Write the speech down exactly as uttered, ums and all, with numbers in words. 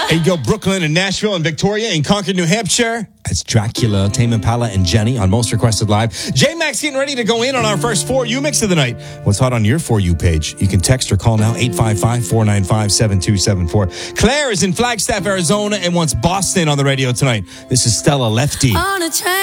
There you go, Brooklyn and Nashville and Victoria and Concord, New Hampshire. That's Dracula, Tame Impala, and Jenny on Most Requested Live. J-Max getting ready to go in on our first For You mix of the night. What's hot on your For You page? You can text or call now, eight five five, four nine five, seven two seven four. Claire is in Flagstaff, Arizona, and wants Boston on the radio tonight. This is Stella Lefty. On a train.